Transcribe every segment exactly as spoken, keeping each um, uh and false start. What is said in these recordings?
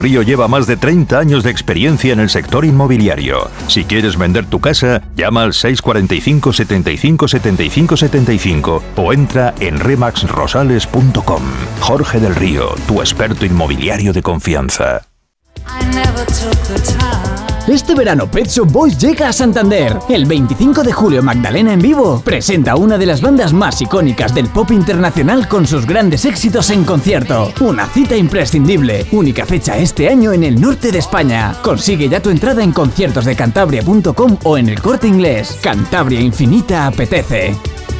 Río lleva más de treinta años de experiencia en el sector inmobiliario. Si quieres vender tu casa, llama al seis cuatro cinco, setenta y cinco, setenta y cinco, setenta y cinco o entra en remax rosales punto com. Jorge del Río, tu experto inmobiliario de confianza. Este verano Pet Shop Boys llega a Santander. El veinticinco de julio Magdalena en Vivo presenta una de las bandas más icónicas del pop internacional con sus grandes éxitos en concierto. Una cita imprescindible. Única fecha este año en el norte de España. Consigue ya tu entrada en conciertos de cantabria punto com o en El Corte Inglés. Cantabria Infinita apetece.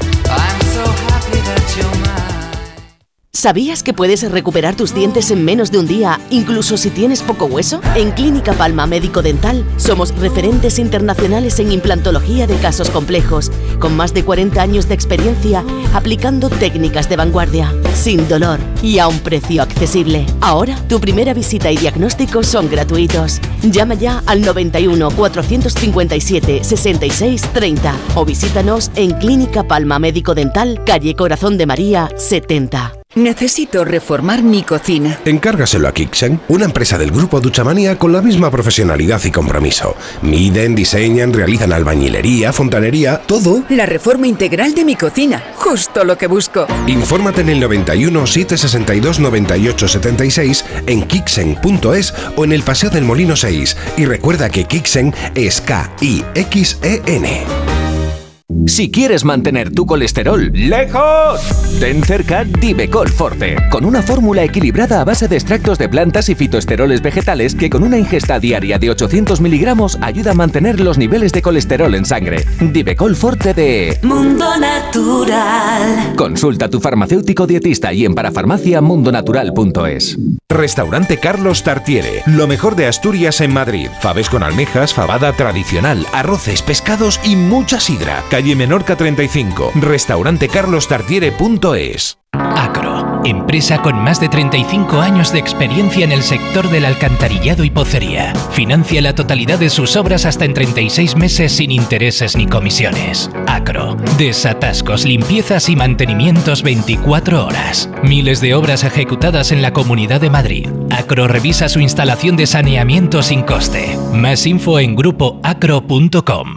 ¿Sabías que puedes recuperar tus dientes en menos de un día, incluso si tienes poco hueso? En Clínica Palma Médico Dental somos referentes internacionales en implantología de casos complejos, con más de cuarenta años de experiencia aplicando técnicas de vanguardia, sin dolor y a un precio accesible. Ahora, tu primera visita y diagnóstico son gratuitos. Llama ya al noventa y uno, cuatrocientos cincuenta y siete, sesenta y seis, treinta o visítanos en Clínica Palma Médico Dental, calle Corazón de María, setenta. Necesito reformar mi cocina. Encárgaselo a Kixen, una empresa del grupo Duchamanía con la misma profesionalidad y compromiso. Miden, diseñan, realizan albañilería, fontanería, todo. La reforma integral de mi cocina, justo lo que busco. Infórmate en el noventa y uno, setecientos sesenta y dos, noventa y ocho, setenta y seis, en kixen punto es o en el Paseo del Molino seis. Y recuerda que Kixen es K I X E N. Si quieres mantener tu colesterol lejos, ten cerca Divecol Forte, con una fórmula equilibrada a base de extractos de plantas y fitoesteroles vegetales que con una ingesta diaria de ochocientos miligramos ayuda a mantener los niveles de colesterol en sangre. Divecol Forte de Mundo Natural. Consulta a tu farmacéutico dietista y en parafarmacia mundonatural punto es. Restaurante Carlos Tartiere, lo mejor de Asturias en Madrid. Faves con almejas, fabada tradicional, arroces, pescados y mucha sidra. Calle Menorca treinta y cinco, restaurante carlos tartiere punto es. Acro, empresa con más de treinta y cinco años de experiencia en el sector del alcantarillado y pocería. Financia la totalidad de sus obras hasta en treinta y seis meses sin intereses ni comisiones. Acro, desatascos, limpiezas y mantenimientos veinticuatro horas. Miles de obras ejecutadas en la Comunidad de Madrid. Acro revisa su instalación de saneamiento sin coste. Más info en grupo acro punto com.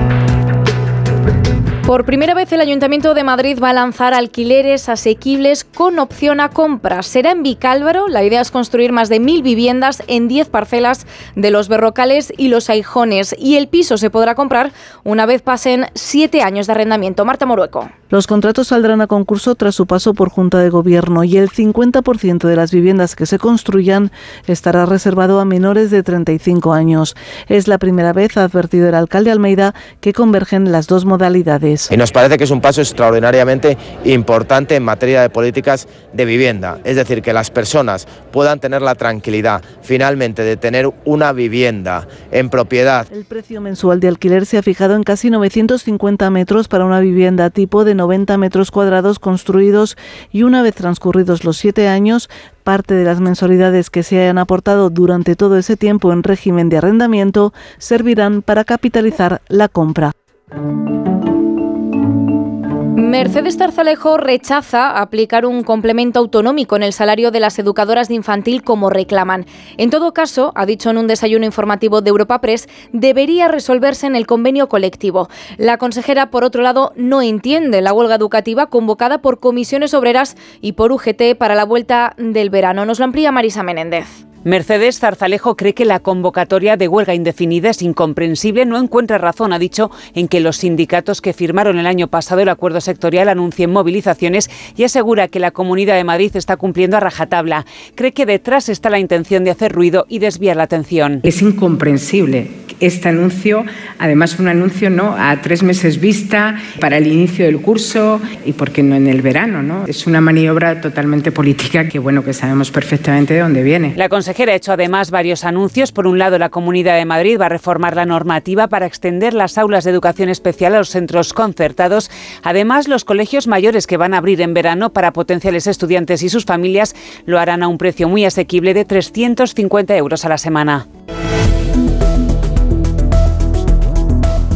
Por primera vez el Ayuntamiento de Madrid va a lanzar alquileres asequibles con opción a compra. Será en Vicálvaro. La idea es construir más de mil viviendas en diez parcelas de Los Berrocales y Los Aijones. Y el piso se podrá comprar una vez pasen siete años de arrendamiento. Marta Morueco. Los contratos saldrán a concurso tras su paso por Junta de Gobierno y el cincuenta por ciento de las viviendas que se construyan estará reservado a menores de treinta y cinco años. Es la primera vez, ha advertido el alcalde Almeida, que convergen las dos modalidades. Y nos parece que es un paso extraordinariamente importante en materia de políticas de vivienda, es decir, que las personas puedan tener la tranquilidad finalmente de tener una vivienda en propiedad. El precio mensual de alquiler se ha fijado en casi novecientos cincuenta metros para una vivienda tipo de noventa metros cuadrados construidos y una vez transcurridos los siete años, parte de las mensualidades que se hayan aportado durante todo ese tiempo en régimen de arrendamiento servirán para capitalizar la compra. Mercedes Zarzalejo rechaza aplicar un complemento autonómico en el salario de las educadoras de infantil como reclaman. En todo caso, ha dicho en un desayuno informativo de Europa Press, debería resolverse en el convenio colectivo. La consejera, por otro lado, no entiende la huelga educativa convocada por comisiones obreras y por U G T para la vuelta del verano. Nos lo amplía Marisa Menéndez. Mercedes Zarzalejo cree que la convocatoria de huelga indefinida es incomprensible. No encuentra razón, ha dicho, en que los sindicatos que firmaron el año pasado el acuerdo sectorial anuncien movilizaciones y asegura que la Comunidad de Madrid está cumpliendo a rajatabla. Cree que detrás está la intención de hacer ruido y desviar la atención. Es incomprensible este anuncio, además un anuncio no a tres meses vista para el inicio del curso y por qué no en el verano, ¿no? Es una maniobra totalmente política que bueno que sabemos perfectamente de dónde viene. La consejera ha hecho además varios anuncios. Por un lado, la Comunidad de Madrid va a reformar la normativa para extender las aulas de educación especial a los centros concertados. Además, los colegios mayores que van a abrir en verano para potenciales estudiantes y sus familias lo harán a un precio muy asequible de trescientos cincuenta euros a la semana.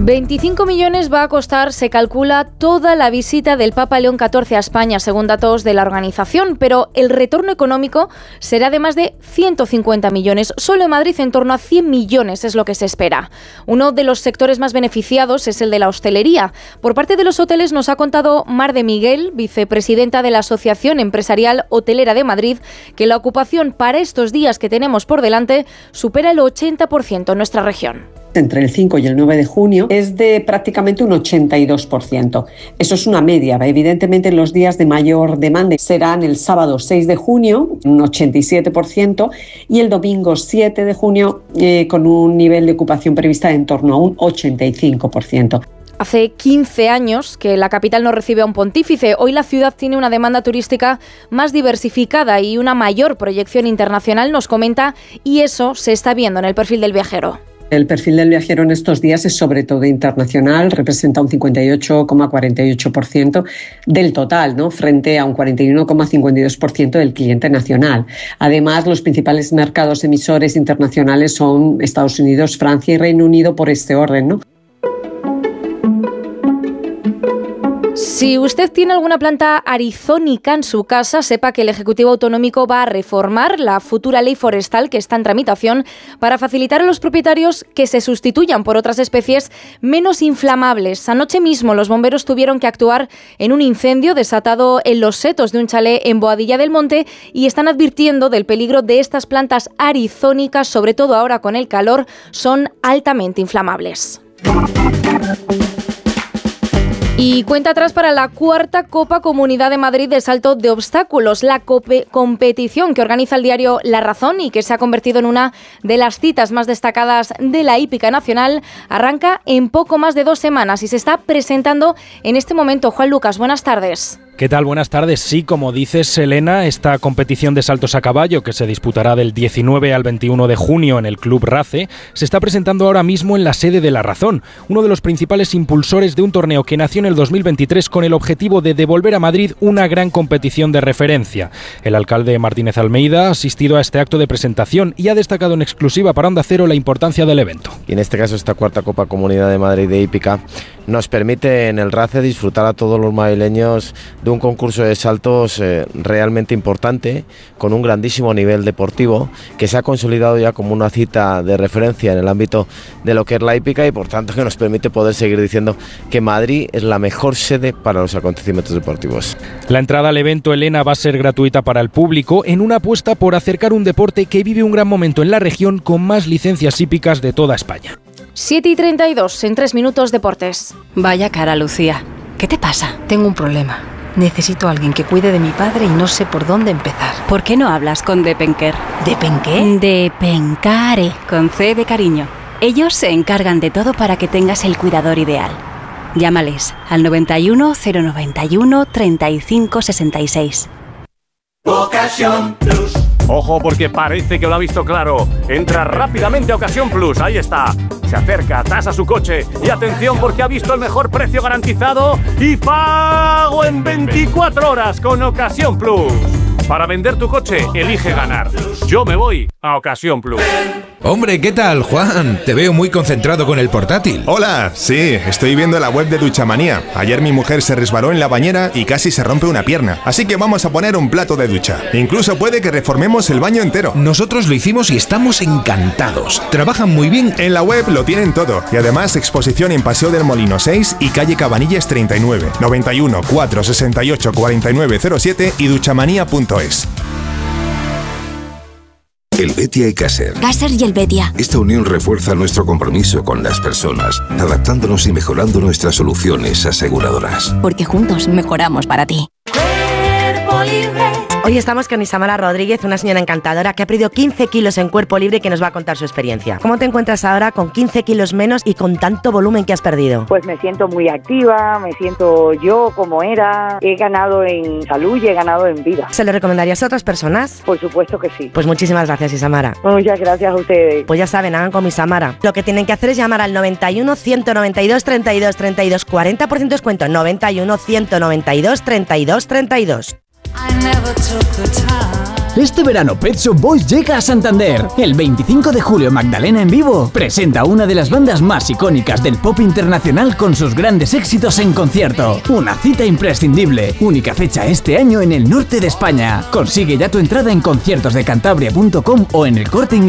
veinticinco millones va a costar, se calcula, toda la visita del Papa León catorce a España, según datos de la organización, pero el retorno económico será de más de ciento cincuenta millones. Solo en Madrid en torno a cien millones es lo que se espera. Uno de los sectores más beneficiados es el de la hostelería. Por parte de los hoteles nos ha contado Mar de Miguel, vicepresidenta de la Asociación Empresarial Hotelera de Madrid, que la ocupación para estos días que tenemos por delante supera el ochenta por ciento en nuestra región. Entre el cinco y el nueve de junio es de prácticamente un ochenta y dos por ciento. Eso es una media. Evidentemente los días de mayor demanda serán el sábado seis de junio, un ochenta y siete por ciento, y el domingo siete de junio eh, con un nivel de ocupación prevista en torno a un ochenta y cinco por ciento. Hace quince años que la capital no recibe a un pontífice. Hoy la ciudad tiene una demanda turística más diversificada y una mayor proyección internacional, nos comenta, y eso se está viendo en el perfil del viajero. El perfil del viajero en estos días es sobre todo internacional, representa un cincuenta y ocho coma cuarenta y ocho por ciento del total, ¿no?, frente a un cuarenta y uno coma cincuenta y dos por ciento del cliente nacional. Además, los principales mercados emisores internacionales son Estados Unidos, Francia y Reino Unido por este orden, ¿no? Si usted tiene alguna planta arizónica en su casa, sepa que el Ejecutivo Autonómico va a reformar la futura ley forestal que está en tramitación para facilitar a los propietarios que se sustituyan por otras especies menos inflamables. Anoche mismo los bomberos tuvieron que actuar en un incendio desatado en los setos de un chalet en Boadilla del Monte y están advirtiendo del peligro de estas plantas arizónicas, sobre todo ahora con el calor, son altamente inflamables. Y cuenta atrás para la cuarta Copa Comunidad de Madrid de salto de obstáculos, la cope- competición que organiza el diario La Razón y que se ha convertido en una de las citas más destacadas de la hípica nacional, arranca en poco más de dos semanas y se está presentando en este momento. Juan Lucas, buenas tardes. ¿Qué tal? Buenas tardes. Sí, como dices, Elena, esta competición de saltos a caballo, que se disputará del diecinueve al veintiuno de junio en el Club Race, se está presentando ahora mismo en la sede de La Razón, uno de los principales impulsores de un torneo que nació en el dos mil veintitrés con el objetivo de devolver a Madrid una gran competición de referencia. El alcalde Martínez Almeida ha asistido a este acto de presentación y ha destacado en exclusiva para Onda Cero la importancia del evento. Y en este caso esta cuarta Copa Comunidad de Madrid de hípica nos permite en el Race disfrutar a todos los madrileños de un concurso de saltos eh, realmente importante, con un grandísimo nivel deportivo, que se ha consolidado ya como una cita de referencia en el ámbito de lo que es la hípica y por tanto que nos permite poder seguir diciendo que Madrid es la mejor sede para los acontecimientos deportivos. La entrada al evento, Elena, va a ser gratuita para el público en una apuesta por acercar un deporte que vive un gran momento en la región con más licencias hípicas de toda España. siete y treinta y dos, en tres minutos deportes. Vaya cara, Lucía. ¿Qué te pasa? Tengo un problema. Necesito a alguien que cuide de mi padre y no sé por dónde empezar. ¿Por qué no hablas con Depenker? ¿Depenqué? Depencare, con C de cariño. Ellos se encargan de todo para que tengas el cuidador ideal. Llámales al noventa y uno, cero noventa y uno, treinta y cinco sesenta y seis. Ocasión Plus. Ojo, porque parece que lo ha visto claro. Entra rápidamente a Ocasión Plus, ahí está. Se acerca, tasa su coche y atención porque ha visto el mejor precio garantizado y pago en veinticuatro horas con Ocasión Plus. Para vender tu coche, elige ganar. Yo me voy a Ocasión Plus. Hombre, ¿qué tal, Juan? Te veo muy concentrado con el portátil. Hola, sí, estoy viendo la web de Duchamanía. Ayer mi mujer se resbaló en la bañera y casi se rompe una pierna. Así que vamos a poner un plato de ducha. Incluso puede que reformemos el baño entero. Nosotros lo hicimos y estamos encantados. Trabajan muy bien. En la web lo tienen todo. Y además exposición en Paseo del Molino seis y calle Cabanillas treinta y nueve, noventa y uno, cuatrocientos sesenta y ocho, cuarenta y nueve cero siete y duchamanía punto es. Helvetia y Caser. Caser y Helvetia. Esta unión refuerza nuestro compromiso con las personas, adaptándonos y mejorando nuestras soluciones aseguradoras. Porque juntos mejoramos para ti. Cuerpo Libre. Hoy estamos con Isamara Rodríguez, una señora encantadora que ha perdido quince kilos en Cuerpo Libre y que nos va a contar su experiencia. ¿Cómo te encuentras ahora con quince kilos menos y con tanto volumen que has perdido? Pues me siento muy activa, me siento yo como era, he ganado en salud y he ganado en vida. ¿Se lo recomendarías a otras personas? Por supuesto que sí. Pues muchísimas gracias, Isamara. Muchas gracias a ustedes. Pues ya saben, hagan como Isamara. Lo que tienen que hacer es llamar al noventa y uno, ciento noventa y dos, treinta y dos, treinta y dos, cuarenta por ciento descuento, noventa y uno, ciento noventa y dos, treinta y dos, treinta y dos. I never took the time. Este verano Pet Shop Boys llega a Santander. El veinticinco de julio Magdalena en vivo presenta una de las bandas más icónicas del pop internacional con sus grandes éxitos en concierto. Una cita imprescindible. Única fecha este año en el norte de España. Consigue ya tu entrada en conciertos de cantabria punto com o en el Corte Inglés.